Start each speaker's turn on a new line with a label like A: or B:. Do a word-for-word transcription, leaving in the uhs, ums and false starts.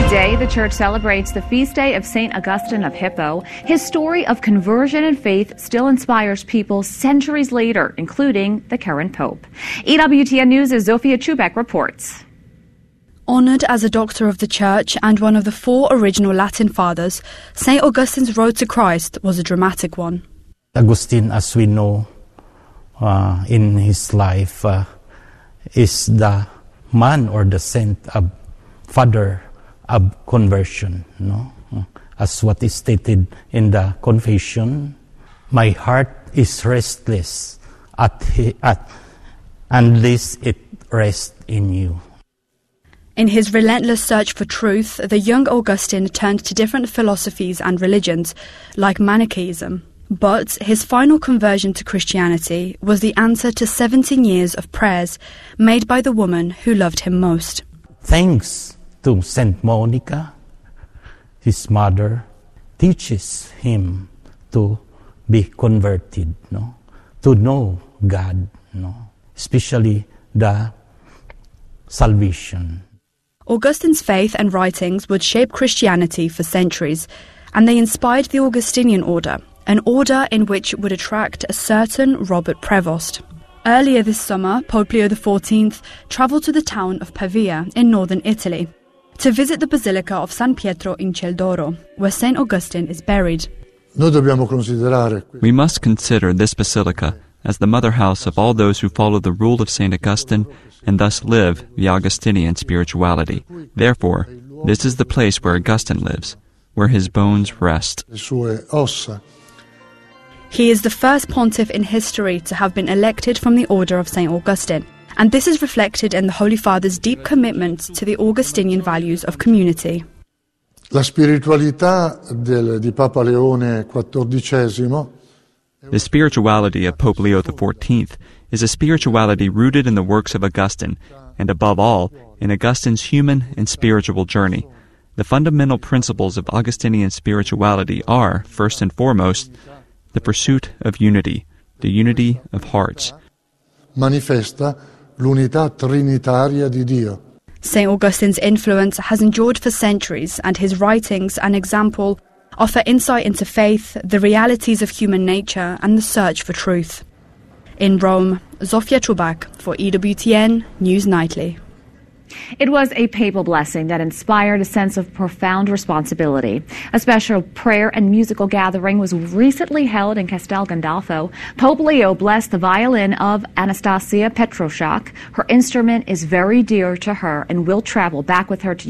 A: Today, the church celebrates the feast day of Saint Augustine of Hippo. His story of conversion and faith still inspires people centuries later, including the current pope. E W T N News' Zofia Chubek reports.
B: Honoured as a doctor of the Church and one of the four original Latin fathers, Saint Augustine's road to Christ was a dramatic one.
C: Augustine, as we know uh, in his life, uh, is the man or the saint, of father of conversion. No? As what is stated in the confession, my heart is restless at, at unless it rests in you.
B: In his relentless search for truth, the young Augustine turned to different philosophies and religions, like Manichaeism. But his final conversion to Christianity was the answer to seventeen years of prayers made by the woman who loved him most.
C: Thanks to Saint Monica, his mother teaches him to be converted, no? To know God, no? Especially the salvation.
B: Augustine's faith and writings would shape Christianity for centuries, and they inspired the Augustinian order, an order in which would attract a certain Robert Prevost. Earlier this summer, Pope Leo the fourteenth travelled to the town of Pavia in northern Italy to visit the Basilica of San Pietro in Celdoro, where Saint Augustine is buried.
D: We must consider this basilica as the mother house of all those who follow the rule of Saint Augustine and thus live the Augustinian spirituality. Therefore, this is the place where Augustine lives, where his bones rest.
B: He is the first pontiff in history to have been elected from the order of Saint Augustine, and this is reflected in the Holy Father's deep commitment to the Augustinian values of community.
E: La spiritualità del, di Papa Leone quattordicesimo.
D: The spirituality of Pope Leo the fourteenth is a spirituality rooted in the works of Augustine, and above all, in Augustine's human and spiritual journey. The fundamental principles of Augustinian spirituality are, first and foremost, the pursuit of unity, the unity of hearts.
E: Manifesta l'unità trinitaria di Dio.
B: Saint Augustine's influence has endured for centuries, and his writings and example offer insight into faith, the realities of human nature, and the search for truth. In Rome, Zofia Chubak for E W T N News Nightly.
A: It was a papal blessing that inspired a sense of profound responsibility. A special prayer and musical gathering was recently held in Castel Gandolfo. Pope Leo blessed the violin of Anastasia Petroshak. Her instrument is very dear to her and will travel back with her to